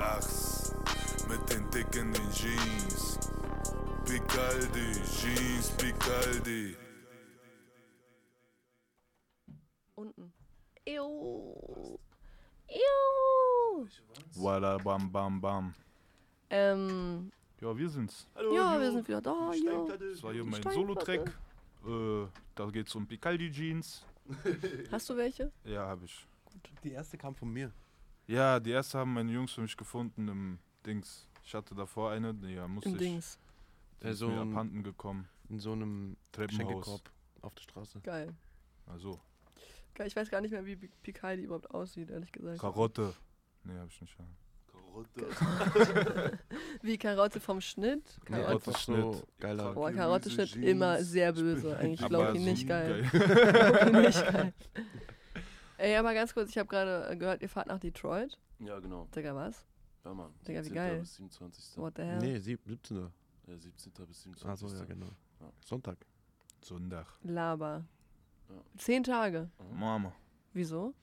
Achs, mit den dicken Jeans. Picaldi, Jeans, Picaldi. Unten. Ew. Ew. Walla bam bam bam. Ja, wir sind's. Hallo, Ja, wir sind wieder da. Ja. Das war hier mein Steinplatte. Solo-Track. Da geht's um Picaldi Jeans. Hast du welche? Ja, hab ich. Die erste kam von mir. Ja, die erste haben meine Jungs für mich gefunden im Dings. Ich hatte davor eine, ja, musste Im ich. Dings. Die ist So mir ein- abhanden gekommen. In so einem Treppenhaus. Schenkelkorb auf der Straße. Geil. Also, Geil. Ich weiß gar nicht mehr, wie Picaldi überhaupt aussieht, ehrlich gesagt. Karotte. Nee, hab ich nicht. Ja. Wie Karotte vom Schnitt. Nee, Karotte. einfach so geiler. Boah, Karottenschnitt immer sehr böse. Eigentlich Aber Loki nicht so geil. Loki nicht geil. Ey, aber ganz kurz, ich habe gerade gehört, ihr fahrt nach Detroit. Ja, genau. Digga, was? Ja, Mann. Digga, wie 17. geil. bis 27. What the hell? Nee, 17. 17. bis 27. Achso, ja, genau. Ja. Sonntag. Sonntag. Laber. Ja. 10 Tage. Mama. Wieso?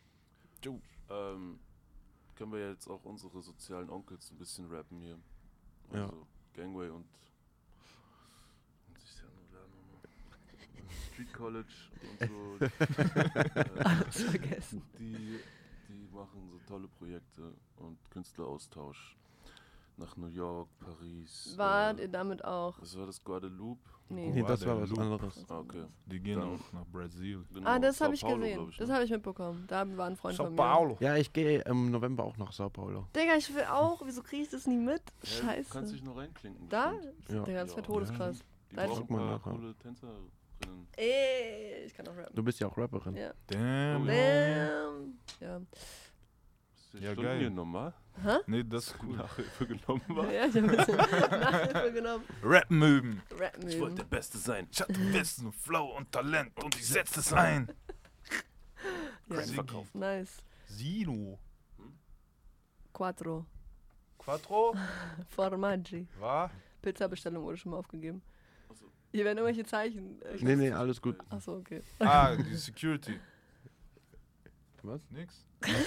Können wir jetzt auch unsere sozialen Onkels ein bisschen rappen hier. Ja. Also Gangway und sich ja nur lernen, Street College und so. Alles vergessen. Die machen so tolle Projekte und Künstleraustausch nach New York, Paris. Wart ihr damit auch? Was war das? Guadeloupe? Nee. Nee, Wo das war war der was Loop? anderes. Ah, okay. Die gehen Dann- auch nach Brasil. Genau, Ah, das Sao habe ich Paulo, gesehen. glaub ich, Das ne? habe ich mitbekommen. Da war ein Freund Sao von mir. Paulo. Ja, ich gehe im November auch nach Sao Paulo. Digga, ich will auch. Wieso kriege ich das nie mit? Ja, Du kannst Scheiße. dich noch reinklinken. Da? bestimmt. Ja. Digga, das wäre Ja. todeskrass. Die Da- brauchen Guck mal ein paar nachher. coole Tänzerinnen. Ey, ich kann auch rappen. Du bist ja auch Rapperin. Ja. Damn. Damn. Ja. Hast du Ja, Stunden geil. hier nochmal? Nee, das ist cool. Nachhilfe genommen war? Ja, ich habe ein bisschen Nachhilfe genommen. Rappen üben. Rappen Ich wollte der üben. Beste sein. Ich hatte Wissen, Flow und Talent und ich setze es ein. Ja. Crack verkaufen. Nice. Sino. Quattro. Quattro? Formaggi. War? Pizzabestellung wurde schon mal aufgegeben. Achso. Hier werden irgendwelche Zeichen. Nee, alles gut. Achso, okay. Ah, die Security. Was? Nix?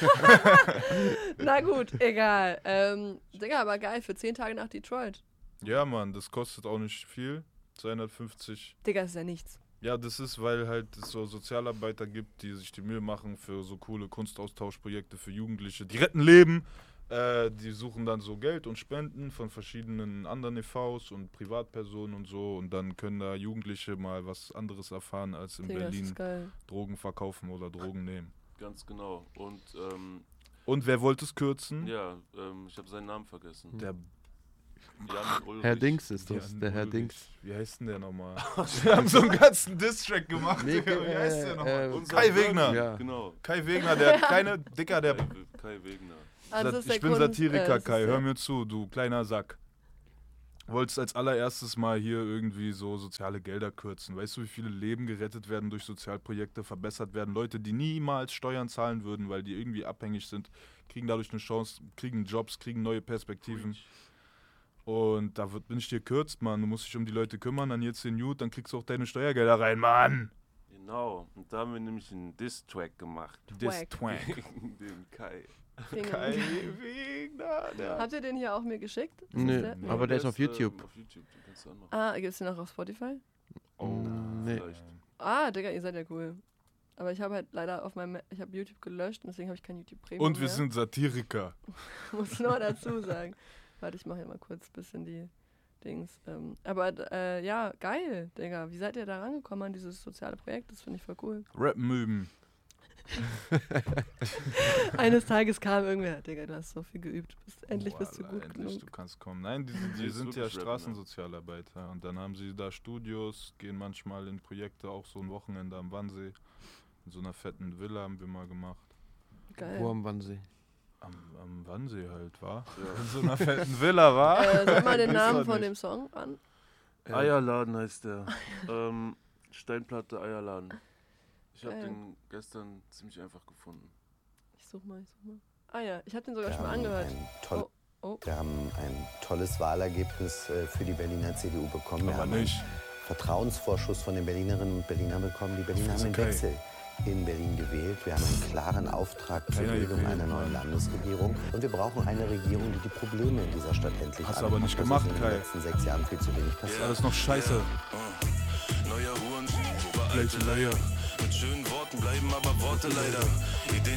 Na gut, egal. Digga, aber geil, für 10 Tage nach Detroit. Ja, Mann, das kostet auch nicht viel. 250. Digga, ist ja nichts. Ja, das ist, weil halt es so Sozialarbeiter gibt, die sich die Mühe machen für so coole Kunstaustauschprojekte für Jugendliche. Die retten Leben. Die suchen dann so Geld und Spenden von verschiedenen anderen EVs und Privatpersonen und so. Und dann können da Jugendliche mal was anderes erfahren, als in Digga, das Berlin ist geil. Drogen verkaufen oder Drogen nehmen. Ganz genau. Und Und wer wollte es kürzen? ja, ich habe seinen Namen vergessen. Der Jan Ulrich. Herr Dings ist das, Jan der Herr Ulrich. Dings. Wie heißt denn der nochmal? Wir haben so einen ganzen Diss-Track gemacht. Nee, Digga. Wie heißt der nochmal? Unser Kai Bird- Wegner. Ja. Genau. Kai Wegner, der kleine, Dicker, der... Kai Wegner. Also das ist der ich bin Grund, Satiriker, das ist Kai. der- Hör mir zu, du kleiner Sack. Wolltest als allererstes mal hier irgendwie so soziale Gelder kürzen. Weißt du, wie viele Leben gerettet werden durch Sozialprojekte, verbessert werden? Leute, die niemals Steuern zahlen würden, weil die irgendwie abhängig sind, kriegen dadurch eine Chance, kriegen Jobs, kriegen neue Perspektiven. Und da bin ich dir kürzt, Mann. Du musst dich um die Leute kümmern, dann jetzt den Jut, dann kriegst du auch deine Steuergelder rein, Mann. Genau. Und da haben wir nämlich einen Diss-Track gemacht. This Twank. Gegen den Kai. Dinge. Kai Wegner, der... Habt ihr den hier auch mir geschickt? Das Nee, ist der? Nee. aber der ist auf ist, YouTube. Auf YouTube, den kannst du anmachen. Ah, gibt's den auch auf Spotify? Oh, Nee. vielleicht. Ah, Digga, ihr seid ja cool. Aber ich habe halt leider ich habe YouTube gelöscht und deswegen habe ich kein YouTube Premium Und wir mehr. sind Satiriker. Muss nur dazu sagen. Warte, ich mache hier mal kurz ein bisschen die Dings. Aber ja, geil, Digga. Wie seid ihr da rangekommen an dieses soziale Projekt? Das finde ich voll cool. Rappen üben. Eines Tages kam irgendwer, Digga, du hast so viel geübt. Endlich bist du Voila, gut endlich, genug. du kannst kommen. Nein, die ist sind ja wirklich Rappen, ne? Straßensozialarbeiter. Und dann haben sie da Studios, gehen manchmal in Projekte, auch so ein Wochenende am Wannsee. In so einer fetten Villa haben wir mal gemacht. Geil. Wo am Wannsee? Am Wannsee halt, war? Ja. In so einer fetten Villa, war? Sag mal den Wisst Namen ihr von nicht. dem Song an. Eierladen heißt der. Steinplatte Eierladen. Ich habe Geil. den gestern ziemlich einfach gefunden. Ich such mal. Ah ja, ich habe den sogar schon mal angehört. Oh. Wir haben ein tolles Wahlergebnis für die Berliner CDU bekommen. Wir Aber haben nicht. einen Vertrauensvorschuss von den Berlinerinnen und Berlinern bekommen. Die Berliner haben einen Okay. Wechsel in Berlin gewählt. Wir haben einen klaren Auftrag zur Keiner Bildung gewählt, einer neuen Mann. Landesregierung. Und wir brauchen eine Regierung, die die Probleme in dieser Stadt endlich Hast du aber nicht anpackt. Das ist gemacht, in Kai. den letzten 6 Jahren viel zu wenig passiert. Alles noch scheiße. Neuer Hurensohn, wo wir Gleiche alte Leier. Mit schönen Worten bleiben aber Worte leider. Ideen